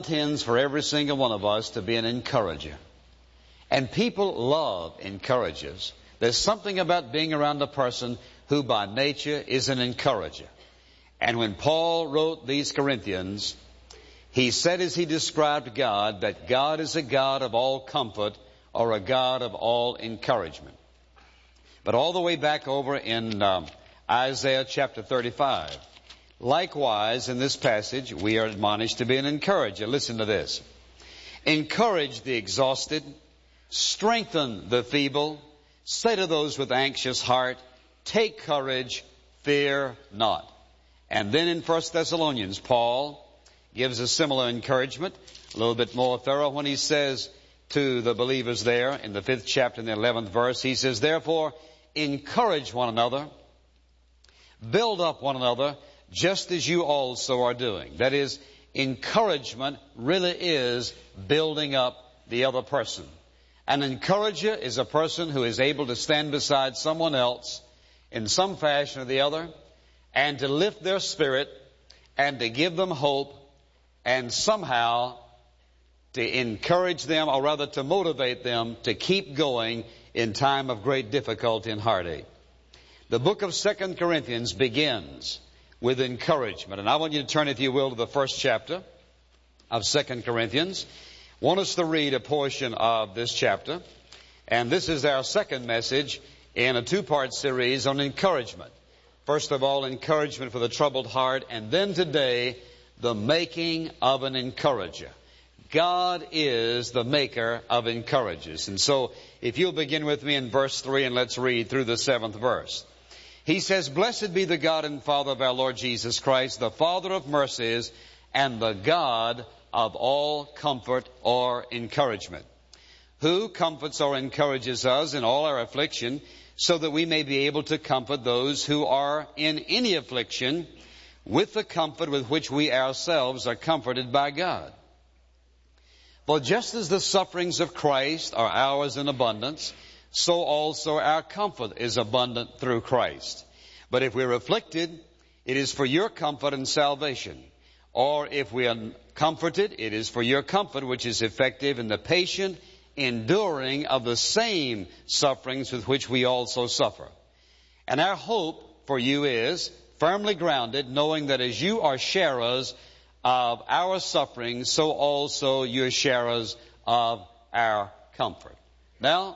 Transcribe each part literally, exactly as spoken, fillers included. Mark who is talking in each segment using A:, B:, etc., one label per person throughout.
A: intends for every single one of us to be an encourager. And people love encouragers. There's something about being around a person who by nature is an encourager. And when Paul wrote these Corinthians, he said as he described God, that God is a God of all comfort or a God of all encouragement. But all the way back over in um, Isaiah chapter thirty-five, likewise in this passage we are admonished to be an encourager. Listen to this. Encourage the exhausted, strengthen the feeble, say to those with anxious heart, take courage, fear not. And then in First Thessalonians, Paul gives a similar encouragement, a little bit more thorough, when he says to the believers there in the fifth chapter in the eleventh verse, he says, therefore, encourage one another, build up one another, just as you also are doing. That is, encouragement really is building up the other person. An encourager is a person who is able to stand beside someone else in some fashion or the other and to lift their spirit and to give them hope and somehow to encourage them, or rather to motivate them to keep going in time of great difficulty and heartache. The book of Second Corinthians begins with encouragement. And I want you to turn, if you will, to the first chapter of Second Corinthians. I want us to read a portion of this chapter. And this is our second message in a two-part series on encouragement. First of all, encouragement for the troubled heart. And then today, the making of an encourager. God is the maker of encouragers. And so, if you'll begin with me in verse three, and let's read through the seventh verse. He says, blessed be the God and Father of our Lord Jesus Christ, the Father of mercies, and the God of all comfort or encouragement, who comforts or encourages us in all our affliction, so that we may be able to comfort those who are in any affliction with the comfort with which we ourselves are comforted by God. For just as the sufferings of Christ are ours in abundance, so also our comfort is abundant through Christ. But if we're afflicted, it is for your comfort and salvation. Or if we are comforted, it is for your comfort, which is effective in the patient enduring of the same sufferings with which we also suffer. And our hope for you is firmly grounded, knowing that as you are sharers of our suffering, so also you're sharers of our comfort. Now,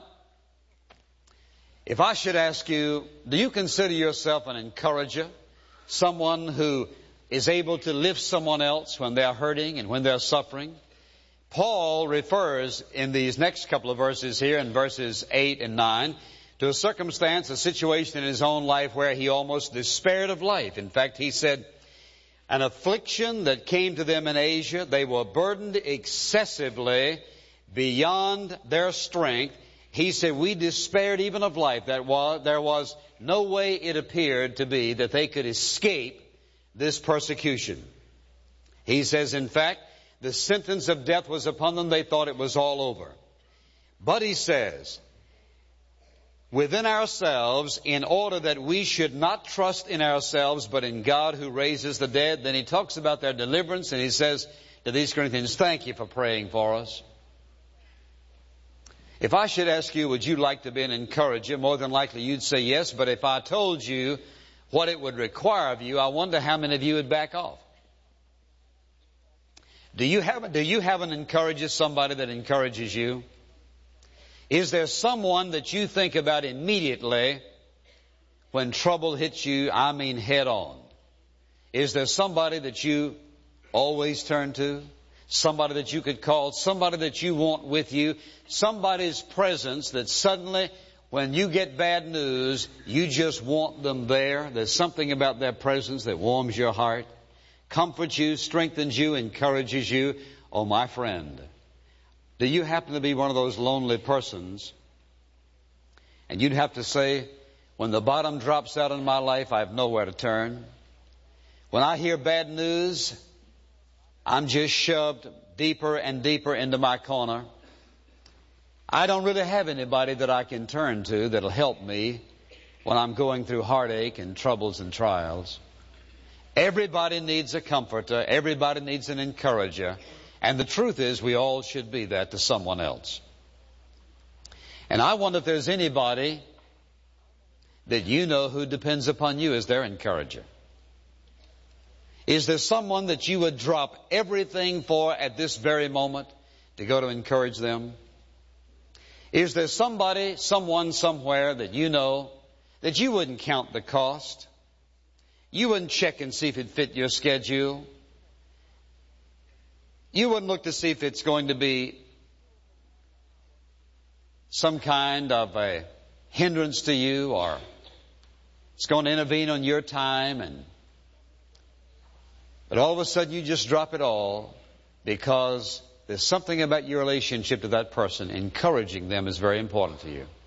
A: if I should ask you, do you consider yourself an encourager? Someone who is able to lift someone else when they're hurting and when they're suffering? Paul refers in these next couple of verses here, in verses eight and nine, to a circumstance, a situation in his own life where he almost despaired of life. In fact, he said, an affliction that came to them in Asia, they were burdened excessively beyond their strength. He said, we despaired even of life. That was, there was no way, it appeared to be, that they could escape this persecution. He says, in fact, the sentence of death was upon them. They thought it was all over. But he says, within ourselves, in order that we should not trust in ourselves, but in God who raises the dead. Then he talks about their deliverance, and he says to these Corinthians, thank you for praying for us. If I should ask you, would you like to be an encourager? More than likely you'd say yes, but if I told you what it would require of you, I wonder how many of you would back off. Do you have, do you have an encourager, somebody that encourages you? Is there someone that you think about immediately when trouble hits you, I mean head on? Is there somebody that you always turn to? Somebody that you could call? Somebody that you want with you? Somebody's presence that suddenly, when you get bad news, you just want them there? There's something about their presence that warms your heart, comforts you, strengthens you, encourages you. Oh, my friend, do you happen to be one of those lonely persons? And you'd have to say, when the bottom drops out in my life, I have nowhere to turn. When I hear bad news, I'm just shoved deeper and deeper into my corner. I don't really have anybody that I can turn to that'll help me when I'm going through heartache and troubles and trials. Everybody needs a comforter. Everybody needs an encourager. And the truth is, we all should be that to someone else. And I wonder if there's anybody that you know who depends upon you as their encourager. Is there someone that you would drop everything for at this very moment to go to encourage them? Is there somebody, someone, somewhere that you know that you wouldn't count the cost? You wouldn't check and see if it fit your schedule? You wouldn't look to see if it's going to be some kind of a hindrance to you, or it's going to intervene on your time, and but all of a sudden you just drop it all because there's something about your relationship to that person. Encouraging them is very important to you.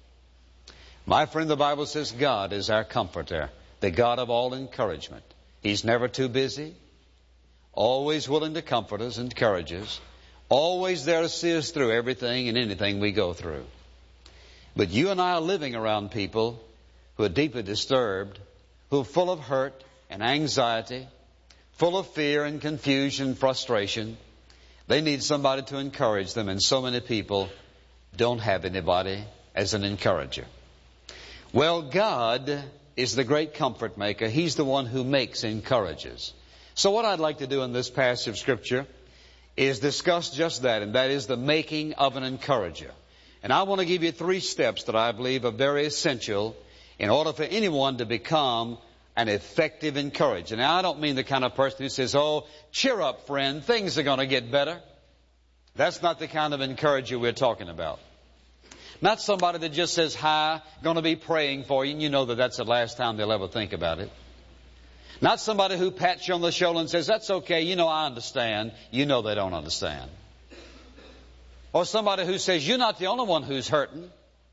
A: My friend, the Bible says God is our comforter, the God of all encouragement. He's never too busy, always willing to comfort us and encourage us, always there to see us through everything and anything we go through. But you and I are living around people who are deeply disturbed, who are full of hurt and anxiety, full of fear and confusion and frustration. They need somebody to encourage them, and so many people don't have anybody as an encourager. Well, God is the great comfort maker. He's the one who makes encouragers. So what I'd like to do in this passage of Scripture is discuss just that, and that is the making of an encourager. And I want to give you three steps that I believe are very essential in order for anyone to become an effective encourager. Now, I don't mean the kind of person who says, oh, cheer up, friend, things are going to get better. That's not the kind of encourager we're talking about. Not somebody that just says, hi, going to be praying for you, and you know that that's the last time they'll ever think about it. Not somebody who pats you on the shoulder and says, that's okay, you know I understand. You know they don't understand. Or somebody who says, you're not the only one who's hurting.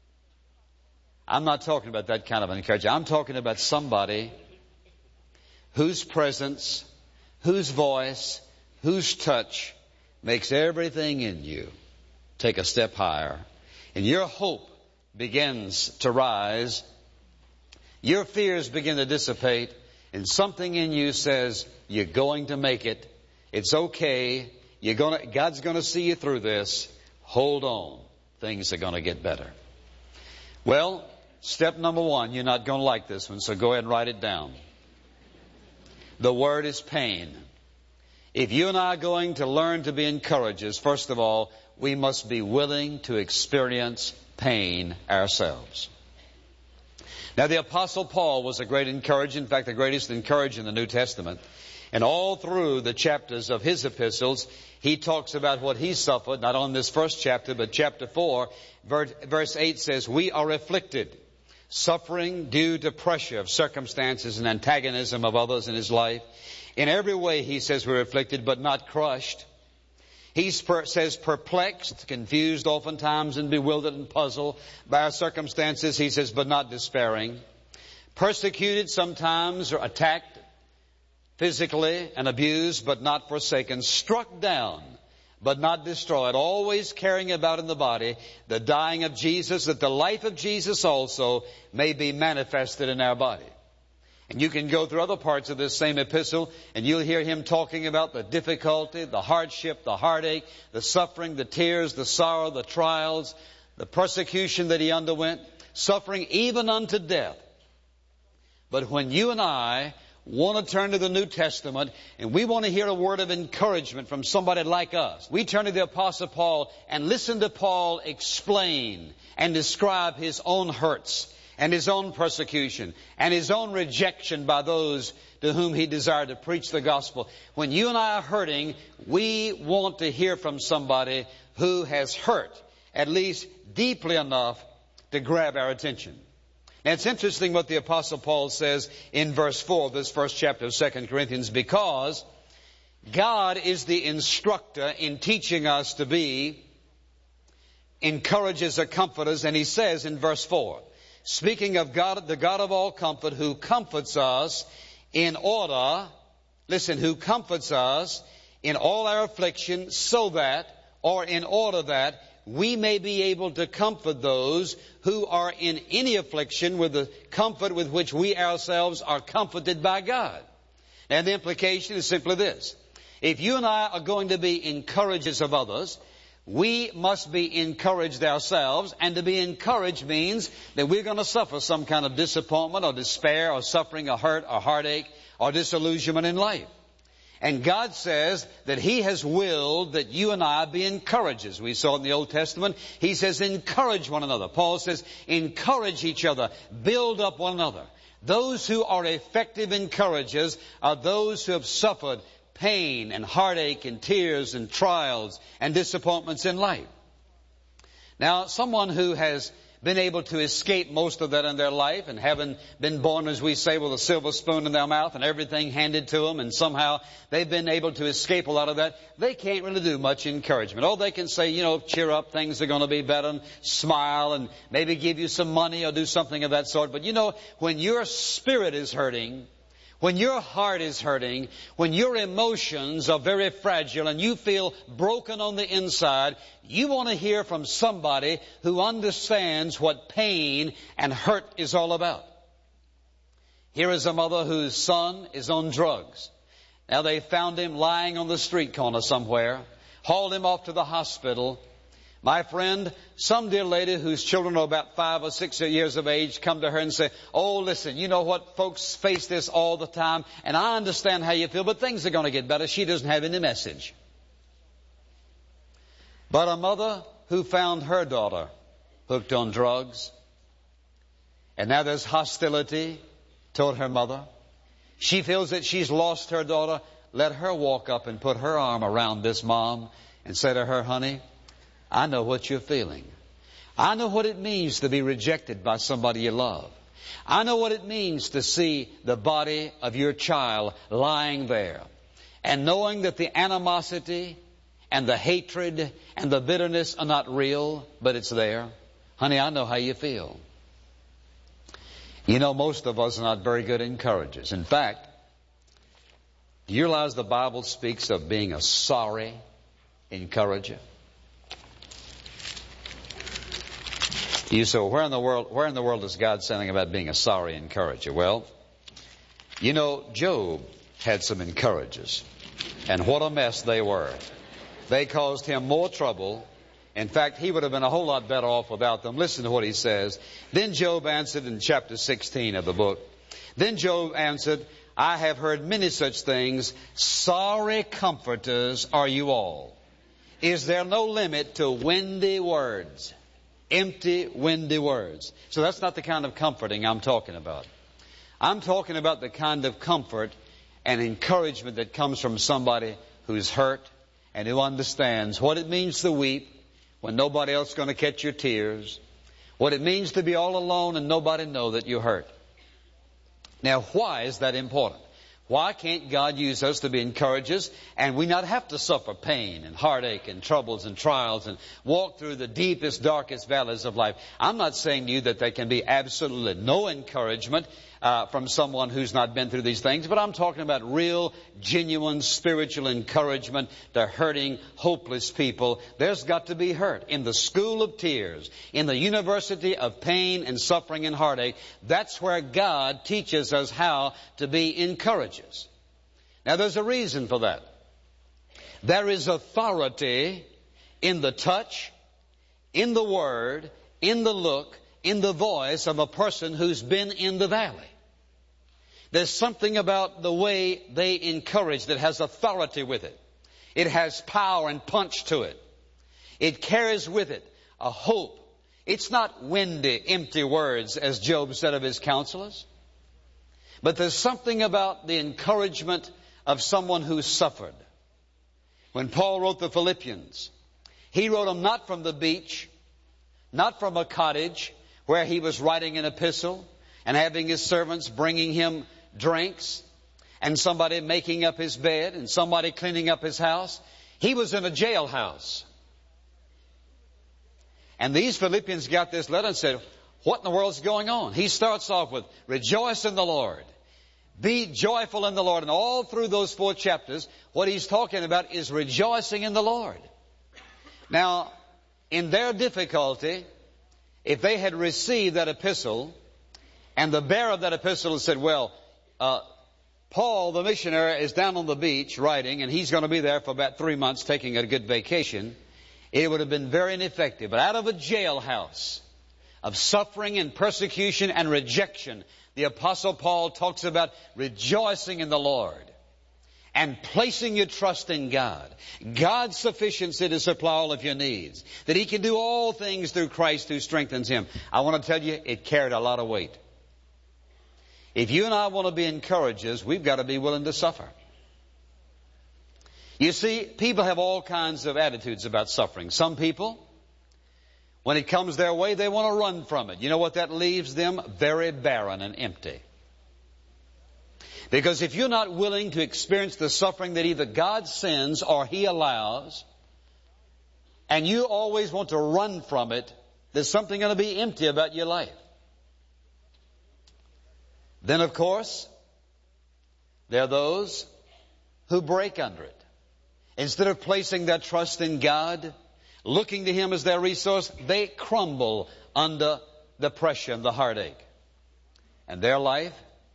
A: I'm not talking about that kind of an encourager. I'm talking about somebody whose presence, whose voice, whose touch makes everything in you take a step higher. And your hope begins to rise. Your fears begin to dissipate. And something in you says, you're going to make it. It's okay. You're gonna, God's going to see you through this. Hold on. Things are going to get better. Well, step number one, you're not going to like this one, so go ahead and write it down. The word is pain. If you and I are going to learn to be encouragers, first of all, we must be willing to experience pain ourselves. Now, the Apostle Paul was a great encourager, in fact, the greatest encourager in the New Testament. And all through the chapters of his epistles, he talks about what he suffered, not only in this first chapter, but chapter four, verse eight says, we are afflicted, suffering due to pressure of circumstances and antagonism of others in his life. In every way, he says, we're afflicted, but not crushed. He says perplexed, confused oftentimes, and bewildered and puzzled by our circumstances. He says, but not despairing. Persecuted sometimes, or attacked physically and abused, but not forsaken. Struck down, but not destroyed. Always carrying about in the body the dying of Jesus, that the life of Jesus also may be manifested in our body. And you can go through other parts of this same epistle, and you'll hear him talking about the difficulty, the hardship, the heartache, the suffering, the tears, the sorrow, the trials, the persecution that he underwent, suffering even unto death. But when you and I want to turn to the New Testament, and we want to hear a word of encouragement from somebody like us, we turn to the Apostle Paul and listen to Paul explain and describe his own hurts and his own persecution, and his own rejection by those to whom he desired to preach the gospel. When you and I are hurting, we want to hear from somebody who has hurt, at least deeply enough to grab our attention. Now, it's interesting what the Apostle Paul says in verse four of this first chapter of Second Corinthians, because God is the instructor in teaching us to be encouragers or comforters, and he says in verse four, speaking of God, the God of all comfort, who comforts us in order, listen, who comforts us in all our affliction, so that, or in order that, we may be able to comfort those who are in any affliction with the comfort with which we ourselves are comforted by God. And the implication is simply this. If you and I are going to be encouragers of others, we must be encouraged ourselves. And to be encouraged means that we're going to suffer some kind of disappointment or despair or suffering or hurt or heartache or disillusionment in life. And God says that He has willed that you and I be encouragers. We saw in the Old Testament, He says, encourage one another. Paul says, encourage each other, build up one another. Those who are effective encouragers are those who have suffered pain and heartache and tears and trials and disappointments in life. Now, someone who has been able to escape most of that in their life and haven't been born, as we say, with a silver spoon in their mouth and everything handed to them, and somehow they've been able to escape a lot of that, they can't really do much encouragement. Oh, they can say, you know, cheer up, things are going to be better, and smile, and maybe give you some money or do something of that sort. But you know, when your spirit is hurting, when your heart is hurting, when your emotions are very fragile and you feel broken on the inside, you want to hear from somebody who understands what pain and hurt is all about. Here is a mother whose son is on drugs. Now they found him lying on the street corner somewhere, hauled him off to the hospital. My friend, some dear lady whose children are about five or six years of age come to her and say, oh, listen, you know what, folks face this all the time, and I understand how you feel, but things are going to get better. She doesn't have any message. But a mother who found her daughter hooked on drugs, and now there's hostility toward her mother. She feels that she's lost her daughter. Let her walk up and put her arm around this mom and say to her, honey, I know what you're feeling. I know what it means to be rejected by somebody you love. I know what it means to see the body of your child lying there, and knowing that the animosity and the hatred and the bitterness are not real, but it's there. Honey, I know how you feel. You know, most of us are not very good encouragers. In fact, do you realize the Bible speaks of being a sorry encourager? You say, well, where in the world, where in the world is God saying about being a sorry encourager? Well, you know, Job had some encouragers, and what a mess they were. They caused him more trouble. In fact, he would have been a whole lot better off without them. Listen to what he says. Then Job answered in chapter sixteen of the book. Then Job answered, I have heard many such things. Sorry comforters are you all. Is there no limit to windy words? Empty, windy words. So that's not the kind of comforting I'm talking about. I'm talking about the kind of comfort and encouragement that comes from somebody who's hurt and who understands what it means to weep when nobody else is going to catch your tears, what it means to be all alone and nobody know that you're hurt. Now, why is that important? Why can't God use us to be encouragers and we not have to suffer pain and heartache and troubles and trials and walk through the deepest, darkest valleys of life? I'm not saying to you that there can be absolutely no encouragement uh, from someone who's not been through these things, but I'm talking about real, genuine, spiritual encouragement to hurting, hopeless people. There's got to be hurt. In the school of tears, in the university of pain and suffering and heartache, that's where God teaches us how to be encouragers. Now, there's a reason for that. There is authority in the touch, in the word, in the look, in the voice of a person who's been in the valley. There's something about the way they encourage that has authority with it. It has power and punch to it. It carries with it a hope. It's not windy, empty words, as Job said of his counselors. But there's something about the encouragement of someone who suffered. When Paul wrote the Philippians, he wrote them not from the beach, not from a cottage where he was writing an epistle and having his servants bringing him drinks and somebody making up his bed and somebody cleaning up his house. He was in a jailhouse. And these Philippians got this letter and said, what in the world's going on? He starts off with, rejoice in the Lord. Be joyful in the Lord. And all through those four chapters, what he's talking about is rejoicing in the Lord. Now, in their difficulty, if they had received that epistle, and the bearer of that epistle said, well, uh, Paul, the missionary, is down on the beach writing, and he's going to be there for about three months taking a good vacation. It would have been very ineffective. But out of a jailhouse of suffering and persecution and rejection, the Apostle Paul talks about rejoicing in the Lord and placing your trust in God. God's sufficiency to supply all of your needs. That He can do all things through Christ who strengthens him. I want to tell you, it carried a lot of weight. If you and I want to be encouragers, we've got to be willing to suffer. You see, people have all kinds of attitudes about suffering. Some people, when it comes their way, they want to run from it. You know what that leaves them? Very barren and empty. Because if you're not willing to experience the suffering that either God sends or He allows, and you always want to run from it, there's something going to be empty about your life. Then, of course, there are those who break under it. Instead of placing their trust in God, looking to Him as their resource, they crumble under the pressure and the heartache. And their life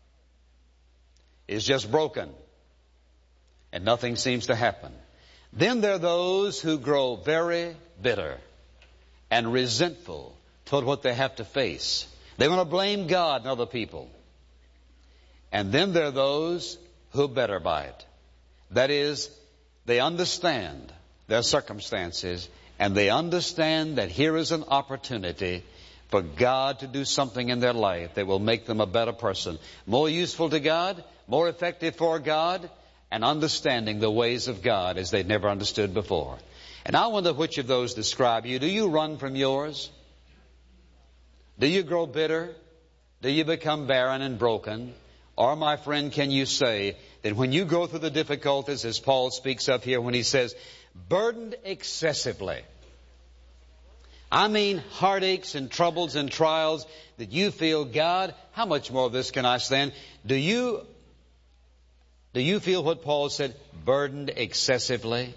A: is just broken, and nothing seems to happen. Then there are those who grow very bitter and resentful toward what they have to face. They want to blame God and other people. And then there are those who are better by it. That is, they understand their circumstances, and they understand that here is an opportunity for God to do something in their life that will make them a better person, more useful to God, more effective for God, and understanding the ways of God as they'd never understood before. And I wonder which of those describe you. Do you run from yours? Do you grow bitter? Do you become barren and broken? Or, my friend, can you say that when you go through the difficulties, as Paul speaks of here when he says, burdened excessively, I mean heartaches and troubles and trials, that you feel, God, how much more of this can I stand? Do you, do you feel what Paul said, burdened excessively?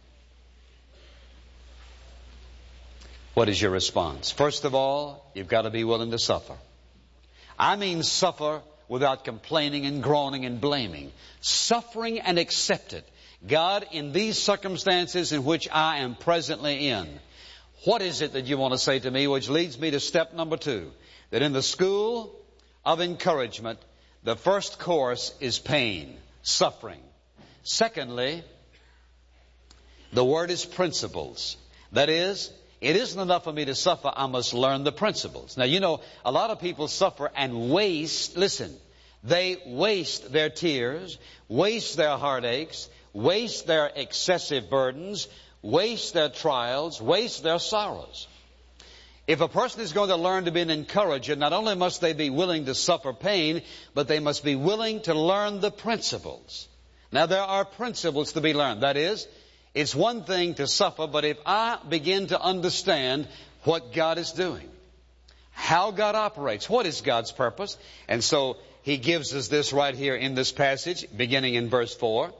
A: What is your response? First of all, you've got to be willing to suffer. I mean suffer without complaining and groaning and blaming. Suffering and accept it. God, in these circumstances in which I am presently in, what is it that you want to say to me? Which leads me to step number two. That in the school of encouragement, the first course is pain, suffering. Secondly, the word is principles. That is, it isn't enough for me to suffer, I must learn the principles. Now, you know, a lot of people suffer and waste, listen, they waste their tears, waste their heartaches, waste their excessive burdens, waste their trials, waste their sorrows. If a person is going to learn to be an encourager, not only must they be willing to suffer pain, but they must be willing to learn the principles. Now, there are principles to be learned. That is, it's one thing to suffer, but if I begin to understand what God is doing, how God operates, what is God's purpose? And so He gives us this right here in this passage, beginning in verse four.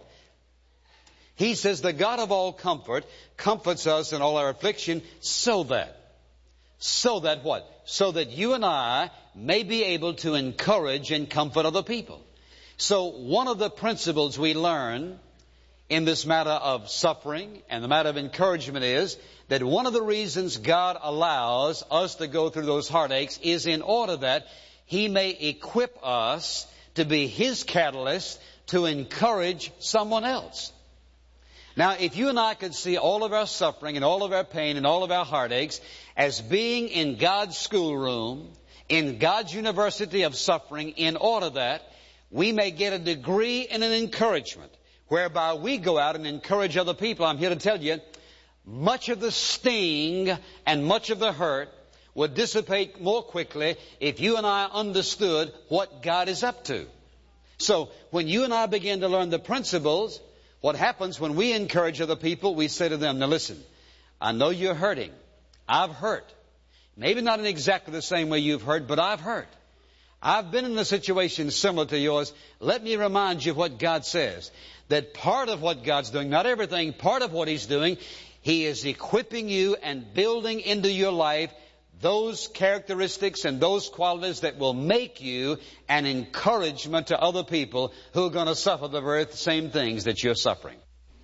A: He says, the God of all comfort comforts us in all our affliction, so that, so that what? So that you and I may be able to encourage and comfort other people. So one of the principles we learn in this matter of suffering and the matter of encouragement is that one of the reasons God allows us to go through those heartaches is in order that He may equip us to be His catalyst to encourage someone else. Now, if you and I could see all of our suffering and all of our pain and all of our heartaches as being in God's schoolroom, in God's university of suffering, in order that we may get a degree and an encouragement, whereby we go out and encourage other people, I'm here to tell you, much of the sting and much of the hurt would dissipate more quickly if you and I understood what God is up to. So, when you and I begin to learn the principles, what happens when we encourage other people, we say to them, now listen, I know you're hurting. I've hurt. Maybe not in exactly the same way you've hurt, but I've hurt. I've been in a situation similar to yours. Let me remind you of what God says. That part of what God's doing, not everything, part of what He's doing, He is equipping you and building into your life those characteristics and those qualities that will make you an encouragement to other people who are going to suffer the very same things that you're suffering.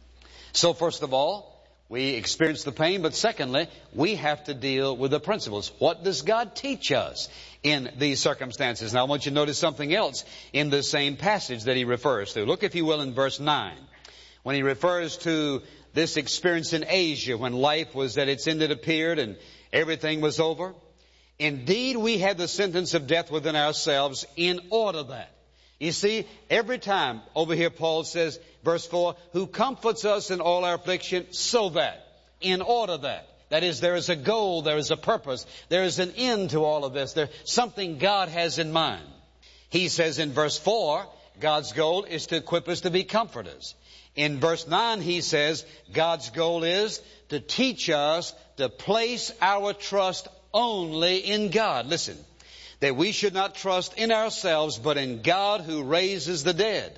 A: So first of all, we experience the pain, but secondly, we have to deal with the principles. What does God teach us in these circumstances? Now I want you to notice something else in the same passage that he refers to. Look, if you will, in verse nine. When he refers to this experience in Asia, when life was at its end, it appeared, and everything was over. Indeed, we had the sentence of death within ourselves in order that. You see, every time over here Paul says, verse four, who comforts us in all our affliction, so that, in order that. That is, there is a goal, there is a purpose, there is an end to all of this. There's something God has in mind. He says in verse four, God's goal is to equip us to be comforters. In verse nine, he says, God's goal is to teach us to place our trust only in God. Listen, that we should not trust in ourselves, but in God who raises the dead.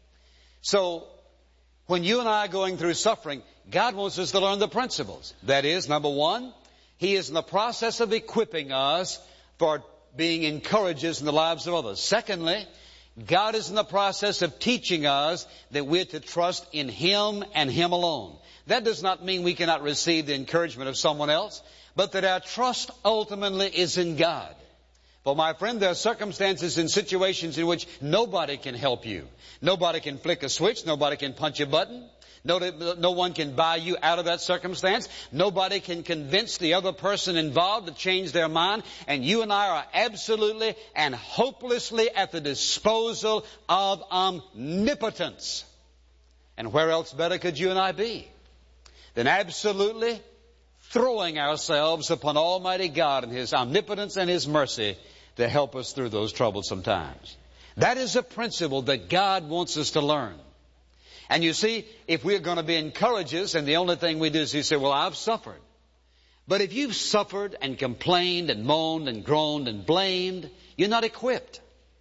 A: So, when you and I are going through suffering, God wants us to learn the principles. That is, number one, He is in the process of equipping us for being encouragers in the lives of others. Secondly, God is in the process of teaching us that we're to trust in Him and Him alone. That does not mean we cannot receive the encouragement of someone else, but that our trust ultimately is in God. For my friend, there are circumstances and situations in which nobody can help you. Nobody can flick a switch. Nobody can punch a button. No, no one can buy you out of that circumstance. Nobody can convince the other person involved to change their mind. And you and I are absolutely and hopelessly at the disposal of omnipotence. And where else better could you and I be than absolutely throwing ourselves upon Almighty God and His omnipotence and His mercy to help us through those troublesome times. That is a principle that God wants us to learn. And you see, if we're going to be encouragers, and the only thing we do is you say, well, I've suffered. But if you've suffered and complained and moaned and groaned and blamed, you're not equipped.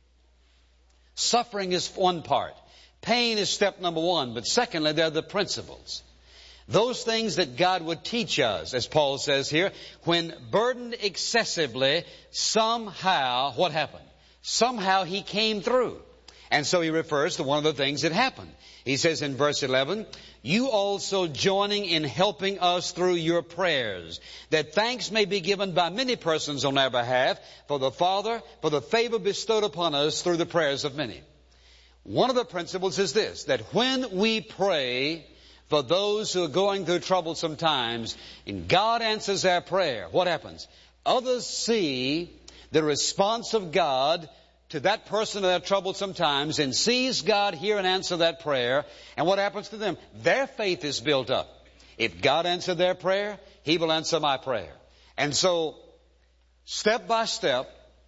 A: Suffering is one part. Pain is step number one. But secondly, there are the principles. Those things that God would teach us, as Paul says here, when burdened excessively, somehow, what happened? Somehow He came through. And so he refers to one of the things that happened. He says in verse eleven, you also joining in helping us through your prayers, that thanks may be given by many persons on our behalf for the Father, for the favor bestowed upon us through the prayers of many. One of the principles is this, that when we pray for those who are going through troublesome times, and God answers our prayer, what happens? Others see the response of God to that person in their troublesome times and sees God hear and answer that prayer. And what happens to them? Their faith is built up. If God answered their prayer, He will answer my prayer. And so, step by step,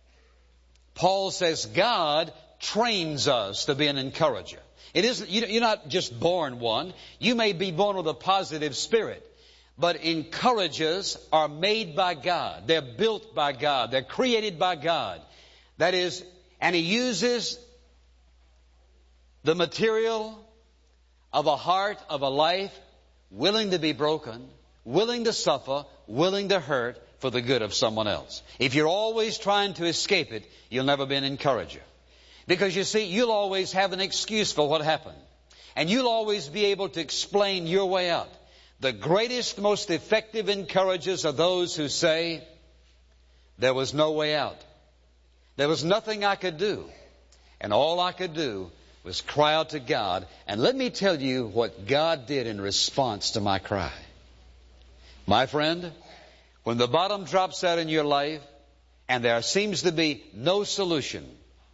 A: Paul says God trains us to be an encourager. It isn't, you're not just born one. You may be born with a positive spirit. But encouragers are made by God. They're built by God. They're created by God. That is, and He uses the material of a heart, of a life, willing to be broken, willing to suffer, willing to hurt for the good of someone else. If you're always trying to escape it, you'll never be an encourager. Because you see, you'll always have an excuse for what happened. And you'll always be able to explain your way out. The greatest, most effective encouragers are those who say, there was no way out. There was nothing I could do. And all I could do was cry out to God. And let me tell you what God did in response to my cry. My friend, when the bottom drops out in your life and there seems to be no solution,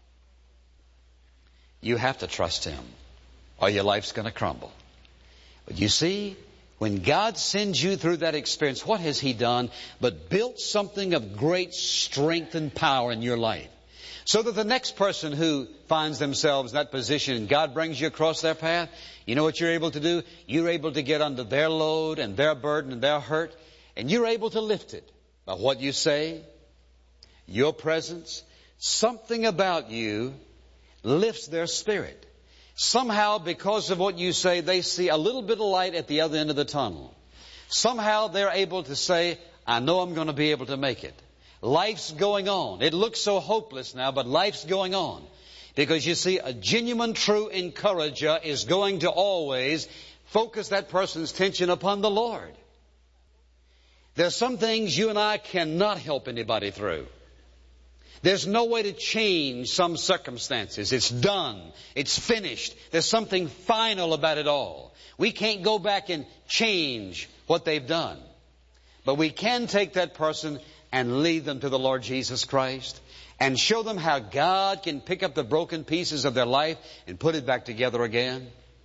A: you have to trust Him or your life's going to crumble. But you see, when God sends you through that experience, what has He done but built something of great strength and power in your life? So that the next person who finds themselves in that position and God brings you across their path, you know what you're able to do? You're able to get under their load and their burden and their hurt, and you're able to lift it by what you say, your presence. Something about you lifts their spirit. Somehow, because of what you say, they see a little bit of light at the other end of the tunnel. Somehow they're able to say, I know I'm going to be able to make it. Life's going on. It looks so hopeless now, but life's going on. Because you see, a genuine, true encourager is going to always focus that person's attention upon the Lord. There's some things you and I cannot help anybody through. There's no way to change some circumstances. It's done. It's finished. There's something final about it all. We can't go back and change what they've done. But we can take that person and lead them to the Lord Jesus Christ and show them how God can pick up the broken pieces of their life and put it back together again.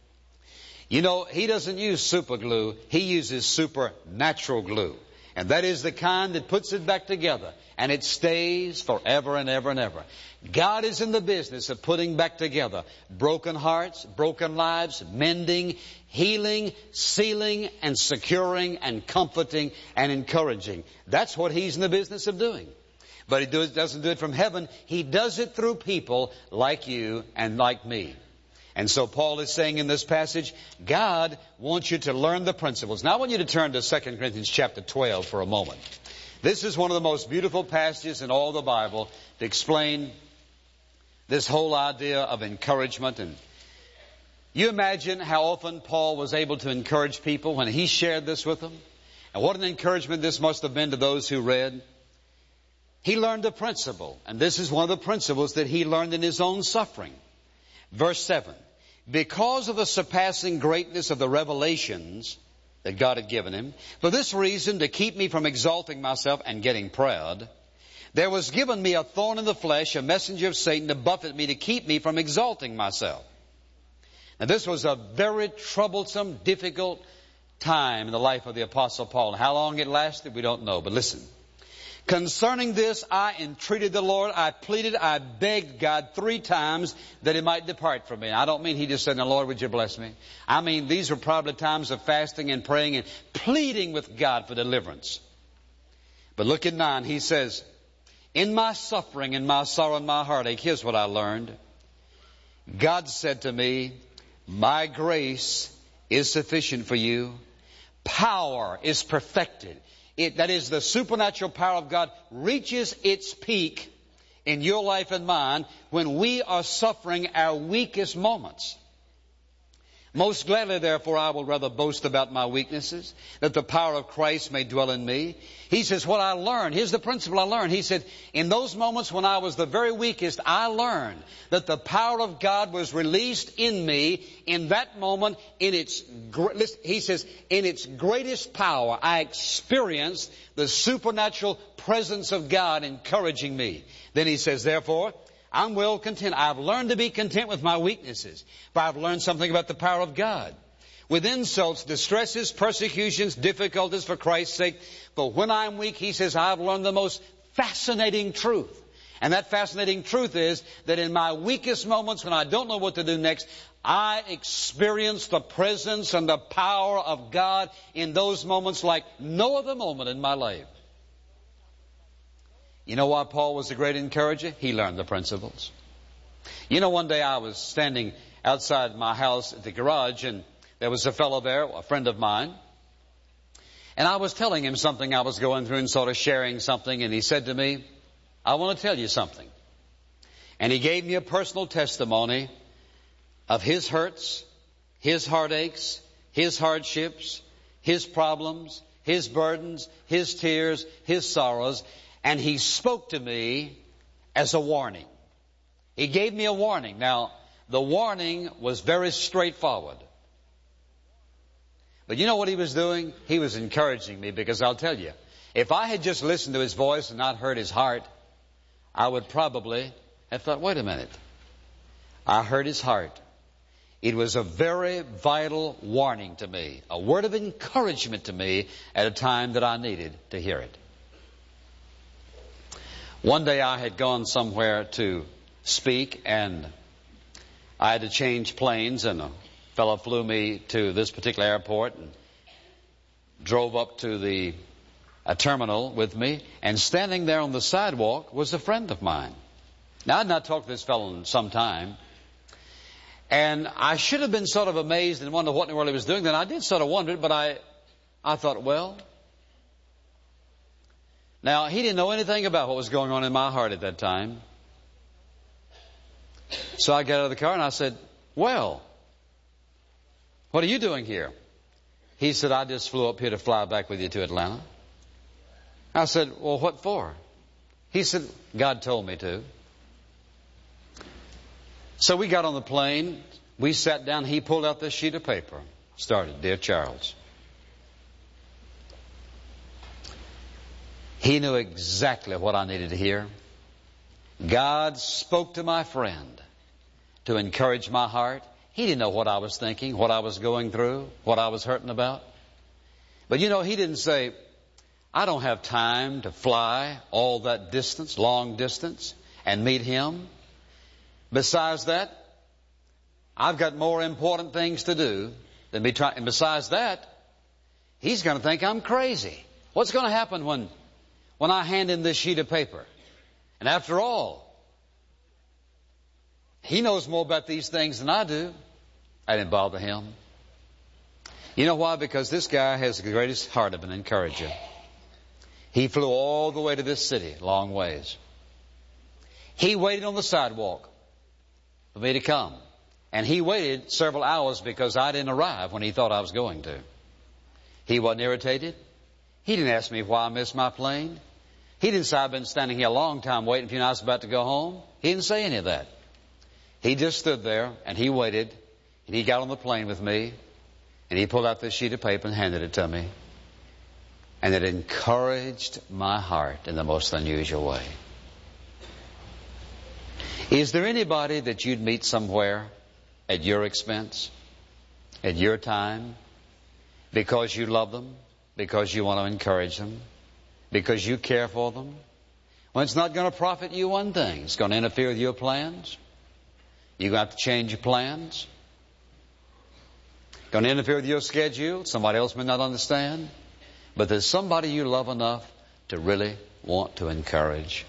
A: You know, He doesn't use super glue. He uses supernatural glue. And that is the kind that puts it back together. And it stays forever and ever and ever. God is in the business of putting back together broken hearts, broken lives, mending, healing, sealing, and securing, and comforting, and encouraging. That's what He's in the business of doing. But He doesn't do it from heaven. He does it through people like you and like me. And so Paul is saying in this passage, God wants you to learn the principles. Now I want you to turn to Second Corinthians chapter twelve for a moment. This is one of the most beautiful passages in all the Bible to explain this whole idea of encouragement. And you imagine how often Paul was able to encourage people when he shared this with them. And what an encouragement this must have been to those who read. He learned a principle, and this is one of the principles that he learned in his own suffering. Verse seven. Because of the surpassing greatness of the revelations that God had given him, for this reason, to keep me from exalting myself and getting proud, there was given me a thorn in the flesh, a messenger of Satan to buffet me, to keep me from exalting myself. Now this was a very troublesome, difficult time in the life of the Apostle Paul. And how long it lasted, we don't know. But listen. Concerning this, I entreated the Lord, I pleaded, I begged God three times that He might depart from me. I don't mean He just said, "Now, Lord, would you bless me?" I mean, these were probably times of fasting and praying and pleading with God for deliverance. But look at nine. He says, in my suffering, in my sorrow, and my heartache, here's what I learned. God said to me, my grace is sufficient for you. Power is perfected. It, that is, the supernatural power of God reaches its peak in your life and mine when we are suffering our weakest moments. Most gladly, therefore, I will rather boast about my weaknesses, that the power of Christ may dwell in me. He says, what I learned, here's the principle I learned. He said, in those moments when I was the very weakest, I learned that the power of God was released in me. In that moment, in its, he says, in its greatest power, I experienced the supernatural presence of God encouraging me. Then he says, therefore, I'm well content. I've learned to be content with my weaknesses, but I've learned something about the power of God. With insults, distresses, persecutions, difficulties for Christ's sake. But when I'm weak, he says, I've learned the most fascinating truth. And that fascinating truth is that in my weakest moments when I don't know what to do next, I experience the presence and the power of God in those moments like no other moment in my life. You know why Paul was a great encourager? He learned the principles. You know, one day I was standing outside my house at the garage, and there was a fellow there, a friend of mine. And I was telling him something I was going through and sort of sharing something, and he said to me, I want to tell you something. And he gave me a personal testimony of his hurts, his heartaches, his hardships, his problems, his burdens, his tears, his sorrows. And he spoke to me as a warning. He gave me a warning. Now, the warning was very straightforward. But you know what he was doing? He was encouraging me, because I'll tell you, if I had just listened to his voice and not heard his heart, I would probably have thought, wait a minute. I heard his heart. It was a very vital warning to me, a word of encouragement to me at a time that I needed to hear it. One day I had gone somewhere to speak, and I had to change planes, and a fellow flew me to this particular airport and drove up to the a terminal with me, and standing there on the sidewalk was a friend of mine. Now, I had not talked to this fellow in some time, and I should have been sort of amazed and wondered what in the world he was doing. Then I did sort of wonder, but I, I thought, well, Now, he didn't know anything about what was going on in my heart at that time. So I got out of the car and I said, well, what are you doing here? He said, I just flew up here to fly back with you to Atlanta. I said, well, what for? He said, God told me to. So we got on the plane. We sat down. He pulled out this sheet of paper. Started, Dear Charles. He knew exactly what I needed to hear. God spoke to my friend to encourage my heart. He didn't know what I was thinking, what I was going through, what I was hurting about. But you know, he didn't say, I don't have time to fly all that distance, long distance, and meet him. Besides that, I've got more important things to do than be trying. And besides that, he's going to think I'm crazy. What's going to happen when, when I hand him this sheet of paper? And after all, he knows more about these things than I do. I didn't bother him. You know why? Because this guy has the greatest heart of an encourager. He flew all the way to this city, long ways. He waited on the sidewalk for me to come. And he waited several hours because I didn't arrive when he thought I was going to. He wasn't irritated. He didn't ask me why I missed my plane. He didn't say I've been standing here a long time waiting for you and I was about to go home. He didn't say any of that. He just stood there and he waited and he got on the plane with me and he pulled out this sheet of paper and handed it to me. And it encouraged my heart in the most unusual way. Is there anybody that you'd meet somewhere at your expense, at your time, because you love them, because you want to encourage them, because you care for them? Well, it's not going to profit you one thing. It's going to interfere with your plans. You're going to have to change your plans. Going to interfere with your schedule. Somebody else may not understand. But there's somebody you love enough to really want to encourage.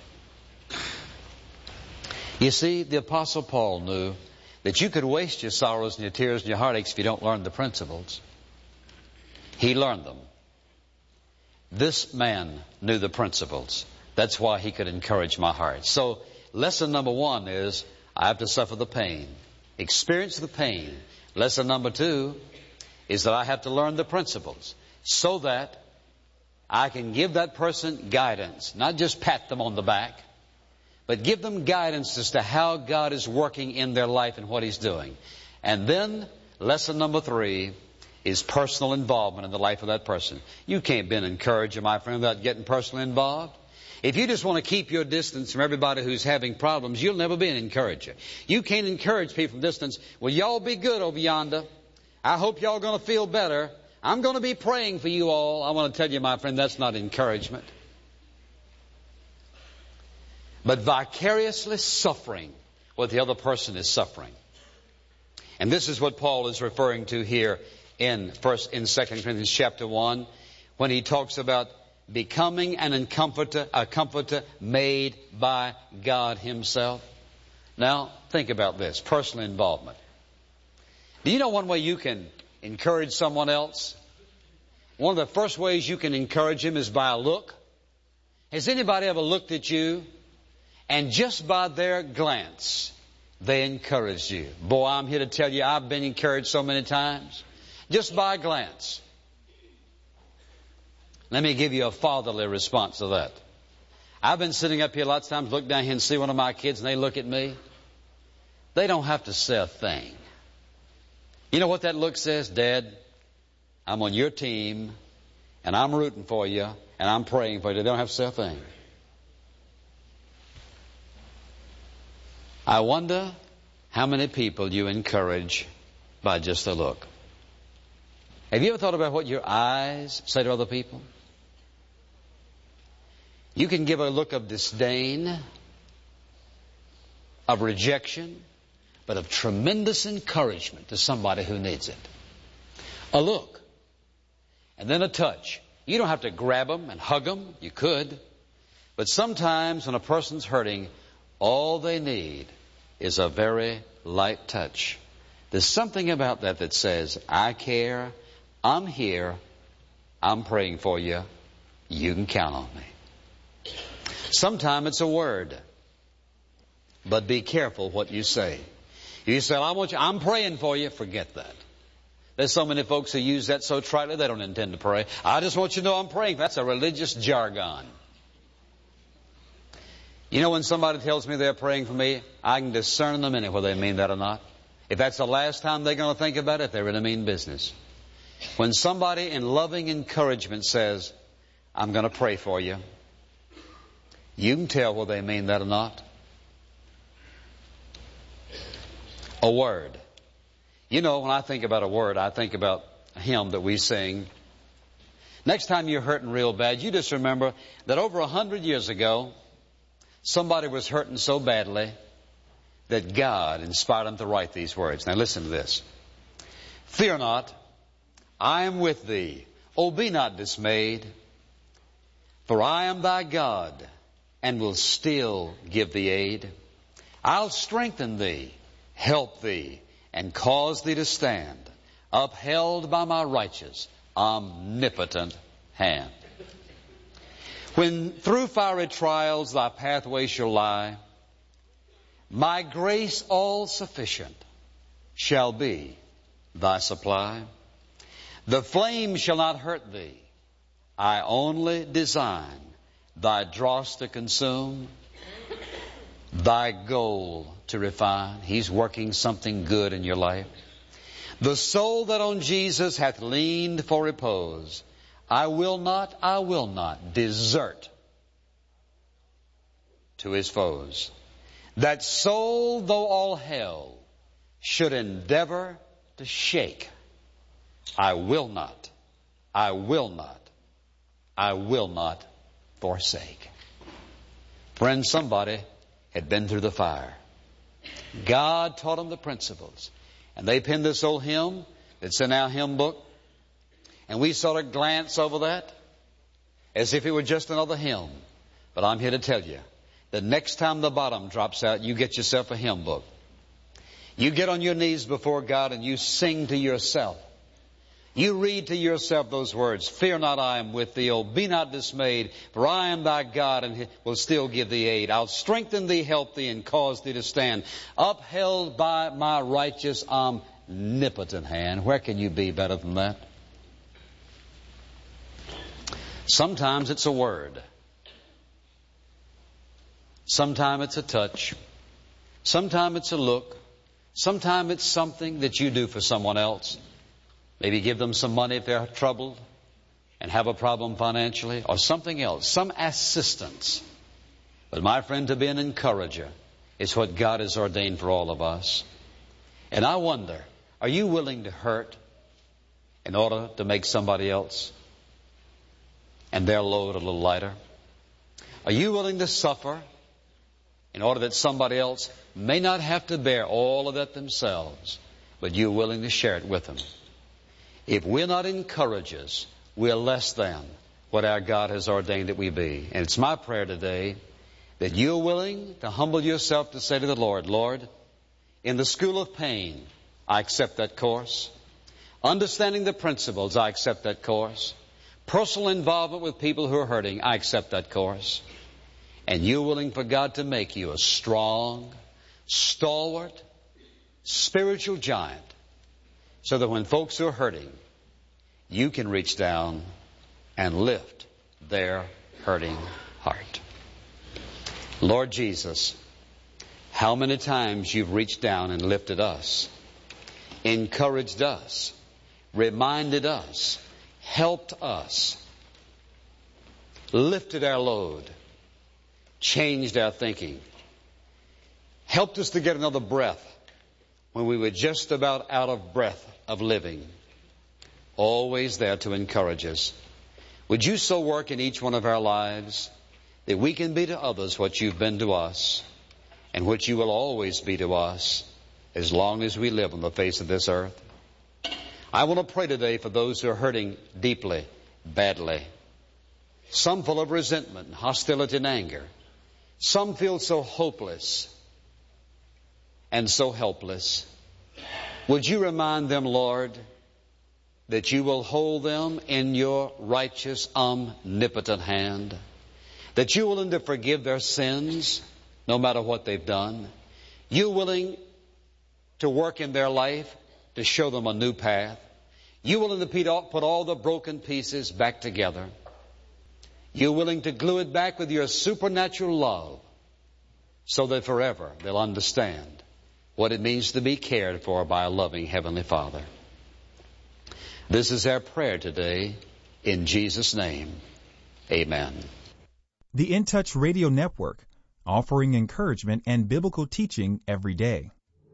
A: You see, the Apostle Paul knew that you could waste your sorrows and your tears and your heartaches if you don't learn the principles. He learned them. This man knew the principles. That's why he could encourage my heart. So lesson number one is I have to suffer the pain. Experience the pain. Lesson number two is that I have to learn the principles so that I can give that person guidance, not just pat them on the back, but give them guidance as to how God is working in their life and what He's doing. And then lesson number three is personal involvement in the life of that person. You can't be an encourager, my friend, without getting personally involved. If you just want to keep your distance from everybody who's having problems, you'll never be an encourager. You can't encourage people from distance. Well, y'all be good over yonder. I hope y'all going to feel better. I'm going to be praying for you all. I want to tell you, my friend, that's not encouragement. But vicariously suffering what the other person is suffering. And this is what Paul is referring to here in first in Second Corinthians chapter one, when he talks about becoming an comforter, a comforter made by God Himself. Now, think about this, personal involvement. Do you know one way you can encourage someone else? One of the first ways you can encourage him is by a look. Has anybody ever looked at you and just by their glance, they encouraged you? Boy, I'm here to tell you, I've been encouraged so many times. Just by a glance. Let me give you a fatherly response to that. I've been sitting up here lots of times, look down here and see one of my kids and they look at me. They don't have to say a thing. You know what that look says? Dad, I'm on your team and I'm rooting for you and I'm praying for you. They don't have to say a thing. I wonder how many people you encourage by just a look. Have you ever thought about what your eyes say to other people? You can give a look of disdain, of rejection, but of tremendous encouragement to somebody who needs it. A look. And then a touch. You don't have to grab them and hug them. You could. But sometimes when a person's hurting, all they need is a very light touch. There's something about that that says, I care, I'm here, I'm praying for you, you can count on me. Sometimes it's a word. But be careful what you say. You say, I want you, I'm praying for you. Forget that. There's so many folks who use that so tritely they don't intend to pray. I just want you to know I'm praying. That's a religious jargon. You know, when somebody tells me they're praying for me, I can discern in a minute whether they mean that or not. If that's the last time they're going to think about it, they're in a mean business. When somebody in loving encouragement says, I'm going to pray for you, you can tell whether they mean that or not. A word. You know, when I think about a word, I think about a hymn that we sing. Next time you're hurting real bad, you just remember that over a hundred years ago, somebody was hurting so badly that God inspired them to write these words. Now listen to this. Fear not, I am with thee. Oh, be not dismayed, for I am thy God, and will still give thee aid. I'll strengthen thee, help thee, and cause thee to stand, upheld by my righteous, omnipotent hand. When through fiery trials thy pathway shall lie, my grace all sufficient shall be thy supply. The flame shall not hurt thee. I only design thy dross to consume, thy gold to refine. He's working something good in your life. The soul that on Jesus hath leaned for repose, I will not, I will not desert to his foes. That soul, though all hell should endeavor to shake, I will not, I will not, I will not forsake. Friend, somebody had been through the fire. God taught them the principles. And they penned this old hymn that's in our hymn book. And we sort of glance over that as if it were just another hymn. But I'm here to tell you, the next time the bottom drops out, you get yourself a hymn book. You get on your knees before God and you sing to yourself. You read to yourself those words, fear not, I am with thee. Oh, be not dismayed, for I am thy God and will still give thee aid. I'll strengthen thee, help thee, and cause thee to stand, upheld by my righteous, omnipotent hand. Where can you be better than that? Sometimes it's a word. Sometimes it's a touch. Sometimes it's a look. Sometimes it's something that you do for someone else. Maybe give them some money if they're troubled and have a problem financially, or something else, some assistance. But my friend, to be an encourager is what God has ordained for all of us. And I wonder, are you willing to hurt in order to make somebody else and their load a little lighter? Are you willing to suffer in order that somebody else may not have to bear all of that themselves, but you're willing to share it with them? If we're not encouragers, we're less than what our God has ordained that we be. And it's my prayer today that you're willing to humble yourself to say to the Lord, Lord, in the school of pain, I accept that course. Understanding the principles, I accept that course. Personal involvement with people who are hurting, I accept that course. And you're willing for God to make you a strong, stalwart, spiritual giant, so that when folks are hurting, you can reach down and lift their hurting heart. Lord Jesus, how many times you've reached down and lifted us, encouraged us, reminded us, helped us, lifted our load, changed our thinking, helped us to get another breath when we were just about out of breath of living. Always there to encourage us. Would you so work in each one of our lives that we can be to others what you've been to us, and what you will always be to us as long as we live on the face of this earth? I want to pray today for those who are hurting deeply, badly. Some full of resentment, hostility, and anger. Some feel so hopeless and so helpless. Would you remind them, Lord, that you will hold them in your righteous, omnipotent hand, That you're willing to forgive their sins, no matter what they've done. You're willing to work in their life to show them a new path. You're willing to put all the broken pieces back together. You're willing to glue it back with your supernatural love so that forever they'll understand what it means to be cared for by a loving Heavenly Father. This is our prayer today. In Jesus' name, amen.
B: The In Touch Radio Network, offering encouragement and biblical teaching every day.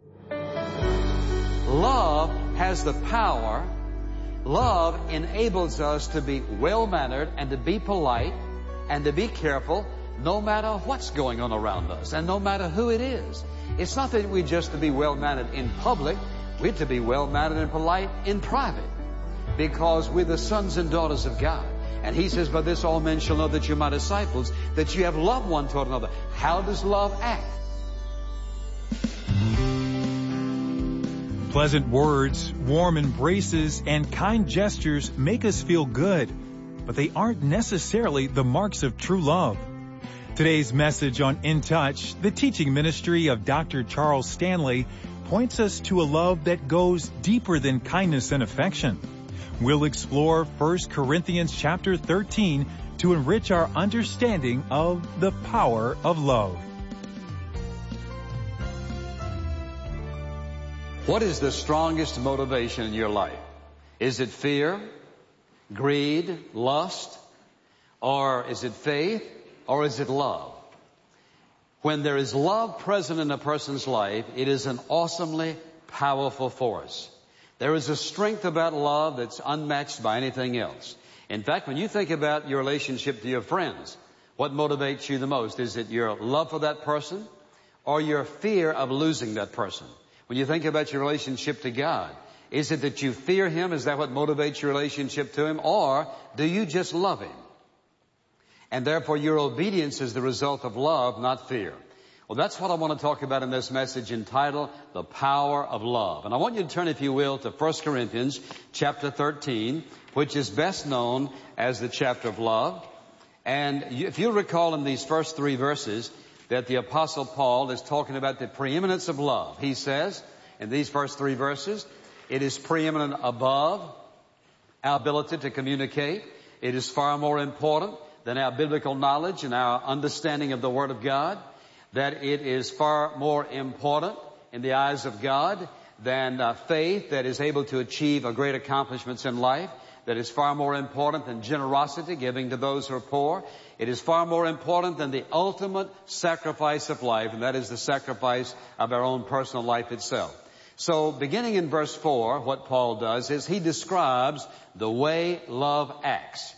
A: Love has the power. Love enables us to be well-mannered and to be polite and to be careful no matter what's going on around us and no matter who it is. It's not that we're just to be well-mannered in public. We're to be well-mannered and polite in private because we're the sons and daughters of God. And He says, by this all men shall know that you're my disciples, that you have love one toward another. How does love act?
B: Pleasant words, warm embraces, and kind gestures make us feel good, but they aren't necessarily the marks of true love. Today's message on In Touch, the teaching ministry of Doctor Charles Stanley, points us to a love that goes deeper than kindness and affection. We'll explore First Corinthians chapter thirteen to enrich our understanding of the power of love.
A: What is the strongest motivation in your life? Is it fear, greed, lust, or is it faith, or is it love? When there is love present in a person's life, it is an awesomely powerful force. There is a strength about love that's unmatched by anything else. In fact, when you think about your relationship to your friends, what motivates you the most? Is it your love for that person or your fear of losing that person? When you think about your relationship to God, is it that you fear Him? Is that what motivates your relationship to Him? Or do you just love Him? And therefore your obedience is the result of love, not fear. Well, that's what I want to talk about in this message entitled, The Power of Love. And I want you to turn, if you will, to First Corinthians chapter thirteen, which is best known as the chapter of love. And if you'll recall in these first three verses that the Apostle Paul is talking about the preeminence of love. He says in these first three verses, it is preeminent above our ability to communicate. It is far more important than our biblical knowledge and our understanding of the Word of God. That it is far more important in the eyes of God than uh, faith that is able to achieve a great accomplishments in life. That is far more important than generosity, giving to those who are poor. It is far more important than the ultimate sacrifice of life, and that is the sacrifice of our own personal life itself. So beginning in verse four, what Paul does is he describes the way love acts.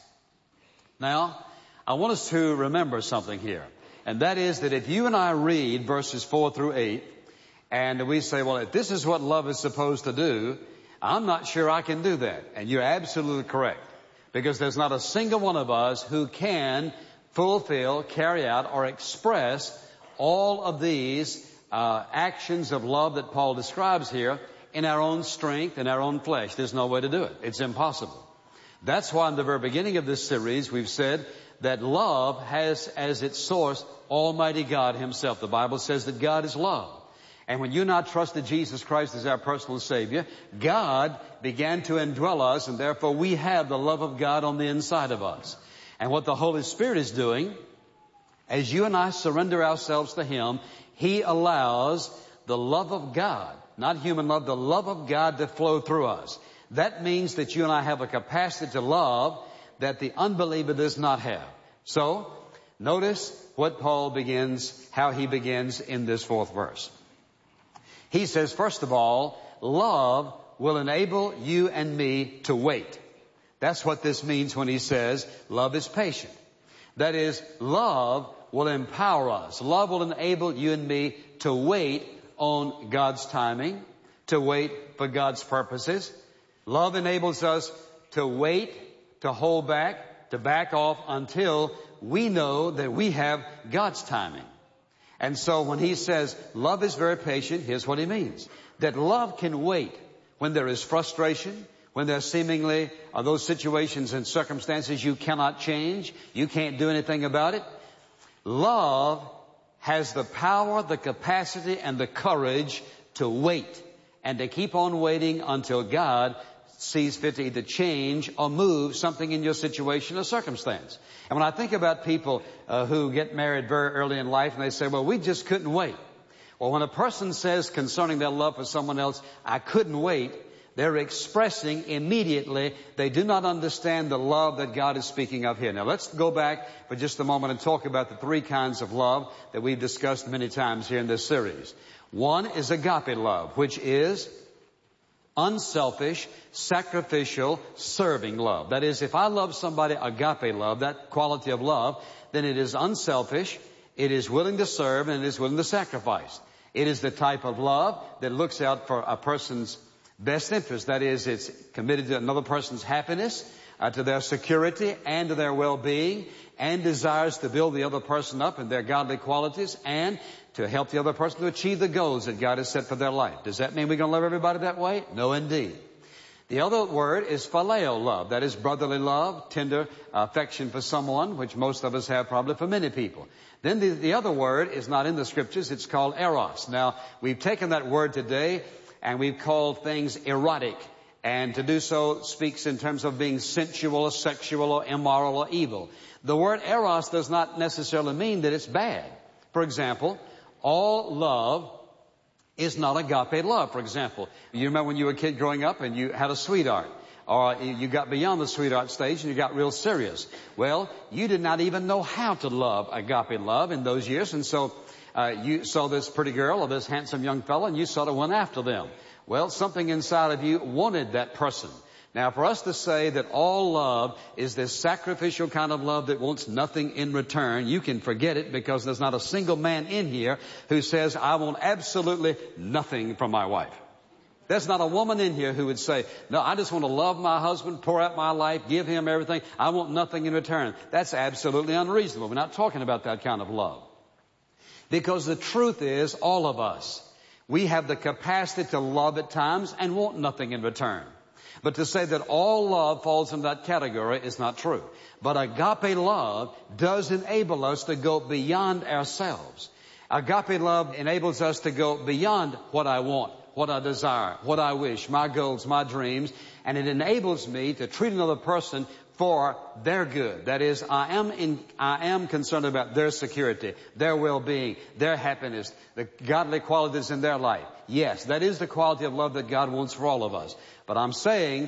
A: Now, I want us to remember something here, and that is that if you and I read verses four through eight, and we say, well, if this is what love is supposed to do, I'm not sure I can do that. And you're absolutely correct. Because there's not a single one of us who can fulfill, carry out, or express all of these uh, actions of love that Paul describes here in our own strength, in our own flesh. There's no way to do it. It's impossible. That's why in the very beginning of this series we've said that love has as its source Almighty God Himself. The Bible says that God is love. And when you and I trusted Jesus Christ as our personal Savior, God began to indwell us, and therefore we have the love of God on the inside of us. And what the Holy Spirit is doing, as you and I surrender ourselves to Him, He allows the love of God, not human love, the love of God to flow through us. That means that you and I have a capacity to love that the unbeliever does not have. So, notice what Paul begins, how he begins in this fourth verse. He says, first of all, love will enable you and me to wait. That's what this means when he says love is patient. That is, love will empower us. Love will enable you and me to wait on God's timing, to wait for God's purposes. Love enables us to wait, to hold back, to back off until we know that we have God's timing. And so when he says love is very patient, here's what he means. That love can wait when there is frustration, when there seemingly are those situations and circumstances you cannot change, you can't do anything about it. Love has the power, the capacity, and the courage to wait and to keep on waiting until God sees fit to either change or move something in your situation or circumstance. And when I think about people uh, who get married very early in life and they say, well, we just couldn't wait. Well, when a person says concerning their love for someone else, I couldn't wait, they're expressing immediately they do not understand the love that God is speaking of here. Now, let's go back for just a moment and talk about the three kinds of love that we've discussed many times here in this series. One is agape love, which is unselfish, sacrificial, serving love. That is, if I love somebody, agape love, that quality of love, then it is unselfish, it is willing to serve, and it is willing to sacrifice. It is the type of love that looks out for a person's best interest. That is, it's committed to another person's happiness, uh, to their security, and to their well-being, and desires to build the other person up in their godly qualities, and to help the other person to achieve the goals that God has set for their life. Does that mean we're going to love everybody that way? No, indeed. The other word is phileo love. That is brotherly love, tender affection for someone, which most of us have probably for many people. Then the, the other word is not in the Scriptures. It's called eros. Now, we've taken that word today and we've called things erotic. And to do so speaks in terms of being sensual or sexual or immoral or evil. The word eros does not necessarily mean that it's bad. For example, all love is not agape love. For example, you remember when you were a kid growing up and you had a sweetheart, or you got beyond the sweetheart stage and you got real serious. Well, you did not even know how to love agape love in those years, and so uh, you saw this pretty girl or this handsome young fellow and you sort of went after them. Well, something inside of you wanted that person. Now, for us to say that all love is this sacrificial kind of love that wants nothing in return, you can forget it, because there's not a single man in here who says, I want absolutely nothing from my wife. There's not a woman in here who would say, no, I just want to love my husband, pour out my life, give him everything. I want nothing in return. That's absolutely unreasonable. We're not talking about that kind of love. Because the truth is, all of us, we have the capacity to love at times and want nothing in return. But to say that all love falls in that category is not true. But agape love does enable us to go beyond ourselves. Agape love enables us to go beyond what I want, what I desire, what I wish, my goals, my dreams, and it enables me to treat another person for their good. That is, I am in, I am concerned about their security, their well-being, their happiness, the godly qualities in their life. Yes, that is the quality of love that God wants for all of us. But I'm saying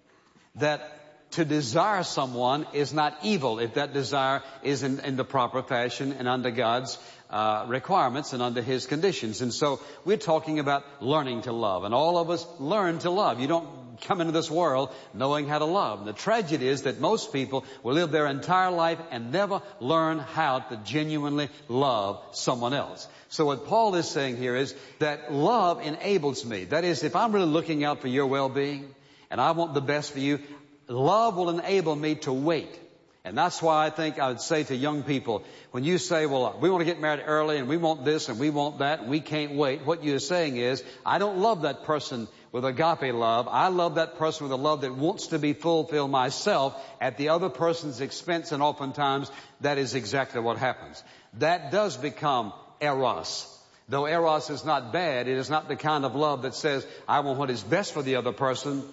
A: that to desire someone is not evil if that desire is in, in the proper fashion and under God's uh, requirements and under His conditions. And so we're talking about learning to love. And all of us learn to love. You don't come into this world knowing how to love. And the tragedy is that most people will live their entire life and never learn how to genuinely love someone else. So what Paul is saying here is that love enables me. That is, if I'm really looking out for your well-being and I want the best for you, love will enable me to wait. And that's why I think I would say to young people, when you say, well, we want to get married early and we want this and we want that and we can't wait, what you're saying is, I don't love that person with agape love. I love that person with a love that wants to be fulfilled myself at the other person's expense, and oftentimes that is exactly what happens. That does become eros. Though eros is not bad, it is not the kind of love that says, I want what is best for the other person.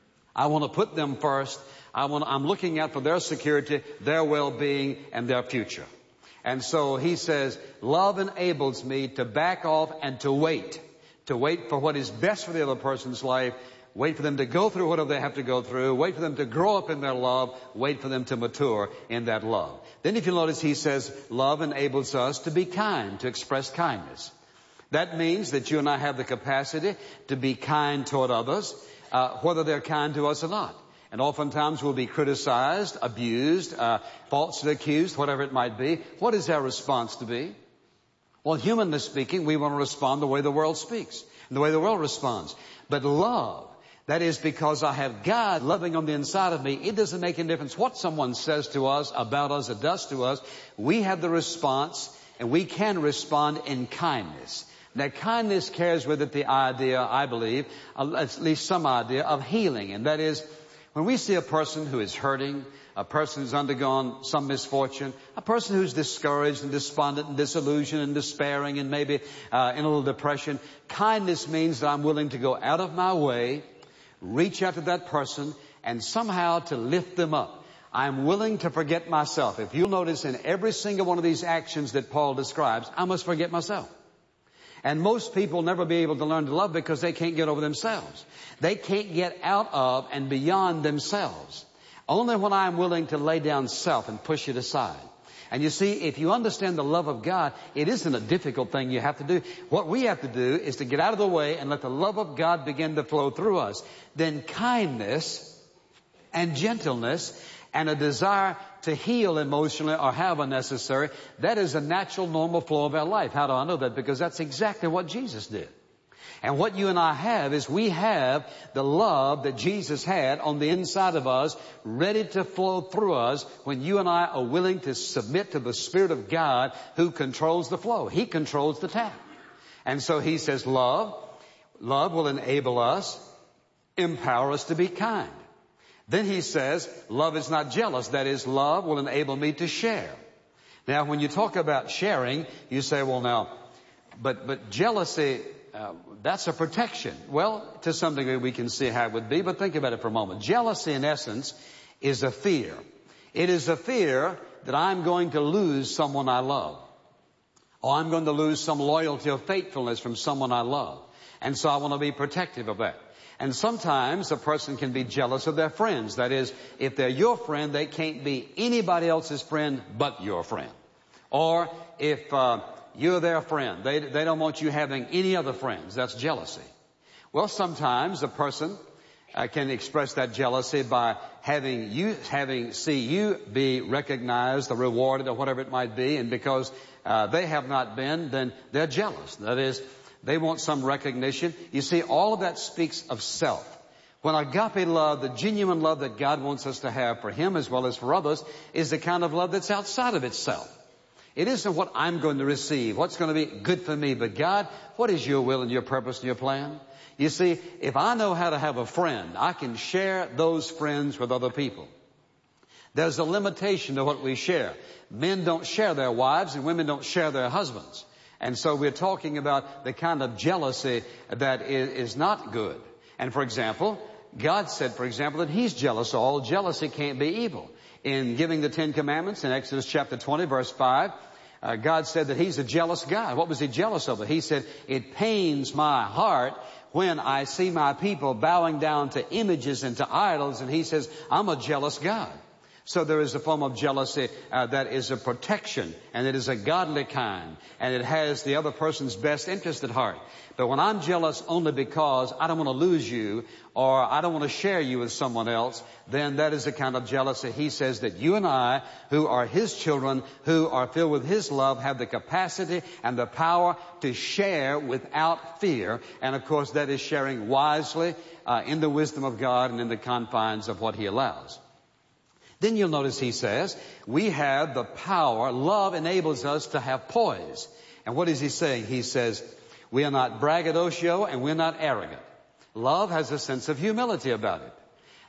A: I want to put them first. I want, I'm looking out for their security, their well-being, and their future. And so he says, love enables me to back off and to wait. To wait for what is best for the other person's life. Wait for them to go through whatever they have to go through. Wait for them to grow up in their love. Wait for them to mature in that love. Then if you notice, he says, love enables us to be kind, to express kindness. That means that you and I have the capacity to be kind toward others, uh, whether they're kind to us or not. And oftentimes we'll be criticized, abused, uh, falsely accused, whatever it might be. What is our response to be? Well, humanly speaking, we want to respond the way the world speaks, and the way the world responds. But love, that is because I have God loving on the inside of me, it doesn't make any difference what someone says to us, about us, or does to us. We have the response, and we can respond in kindness. Now, kindness carries with it the idea, I believe, at least some idea of healing. And that is, When we see a person who is hurting, a person who's undergone some misfortune, a person who's discouraged and despondent and disillusioned and despairing and maybe uh, in a little depression, kindness means that I'm willing to go out of my way, reach out to that person, and somehow to lift them up. I'm willing to forget myself. If you'll notice in every single one of these actions that Paul describes, I must forget myself. And most people never be able to learn to love because they can't get over themselves. They can't get out of and beyond themselves. Only when I'm willing to lay down self and push it aside. And you see, if you understand the love of God, it isn't a difficult thing you have to do. What we have to do is to get out of the way and let the love of God begin to flow through us. Then kindness and gentleness and a desire to heal emotionally or however necessary, that is a natural, normal flow of our life. How do I know that? Because that's exactly what Jesus did. And what you and I have is we have the love that Jesus had on the inside of us, ready to flow through us when you and I are willing to submit to the Spirit of God who controls the flow. He controls the tap. And so he says love. Love will enable us, empower us to be kind. Then he says, love is not jealous. That is, love will enable me to share. Now, when you talk about sharing, you say, well, now, but, but jealousy, uh, that's a protection. Well, to some degree we can see how it would be, but think about it for a moment. Jealousy, in essence, is a fear. It is a fear that I'm going to lose someone I love. Or I'm going to lose some loyalty or faithfulness from someone I love. And so I want to be protective of that. And sometimes a person can be jealous of their friends. That is, if they're your friend, they can't be anybody else's friend but your friend. Or if uh, you're their friend, they, they don't want you having any other friends. That's jealousy. Well, sometimes a person uh, can express that jealousy by having you, having see you be recognized or rewarded or whatever it might be. And because uh, they have not been, then they're jealous. That is, they want some recognition. You see, all of that speaks of self. When agape love, the genuine love that God wants us to have for Him as well as for others, is the kind of love that's outside of itself. It isn't what I'm going to receive, what's going to be good for me, but God, what is your will and your purpose and your plan? You see, if I know how to have a friend, I can share those friends with other people. There's a limitation to what we share. Men don't share their wives and women don't share their husbands. And so we're talking about the kind of jealousy that is, is not good. And for example, God said, for example, that He's jealous. All jealousy can't be evil. In giving the Ten Commandments in Exodus chapter twenty, verse five, uh, God said that He's a jealous God. What was He jealous of? He said, it pains my heart when I see my people bowing down to images and to idols. And He says, I'm a jealous God. So there is a form of jealousy uh, that is a protection, and it is a godly kind, and it has the other person's best interest at heart. But when I'm jealous only because I don't want to lose you, or I don't want to share you with someone else, then that is the kind of jealousy He says that you and I, who are His children, who are filled with His love, have the capacity and the power to share without fear. And of course that is sharing wisely uh, in the wisdom of God and in the confines of what He allows. Then you'll notice he says, we have the power. Love enables us to have poise. And what is he saying? He says, we are not braggadocio and we're not arrogant. Love has a sense of humility about it.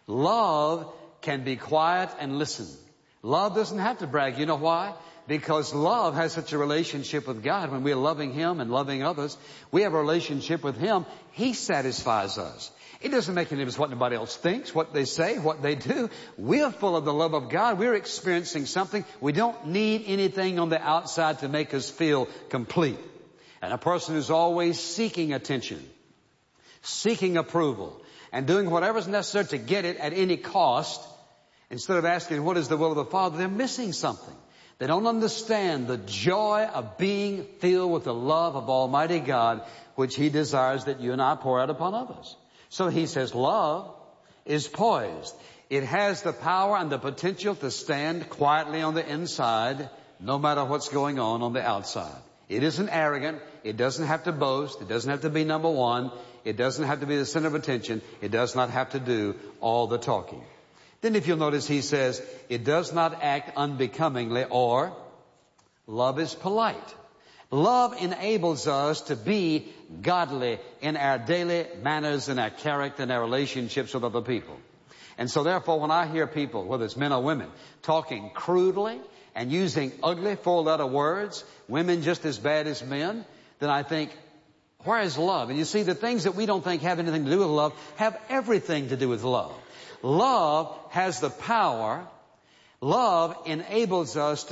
A: Love can be quiet and listen. Love doesn't have to brag. You know why? Because love has such a relationship with God. When we're loving Him and loving others, we have a relationship with Him. He satisfies us. It doesn't make any difference what anybody else thinks, what they say, what they do. We're full of the love of God. We're experiencing something. We don't need anything on the outside to make us feel complete. And a person who's always seeking attention, seeking approval, and doing whatever's necessary to get it at any cost, instead of asking what is the will of the Father, they're missing something. They don't understand the joy of being filled with the love of Almighty God, which He desires that you and I pour out upon others. So he says love is poised. It has the power and the potential to stand quietly on the inside no matter what's going on on the outside. It isn't arrogant. It doesn't have to boast. It doesn't have to be number one. It doesn't have to be the center of attention. It does not have to do all the talking. Then if you'll notice, he says, it does not act unbecomingly, or love is polite. Love enables us to be godly in our daily manners and our character and our relationships with other people. And so therefore, when I hear people, whether it's men or women, talking crudely and using ugly four-letter words, women just as bad as men, then I think, where is love? And you see, the things that we don't think have anything to do with love have everything to do with love. Love has the power. Love enables us to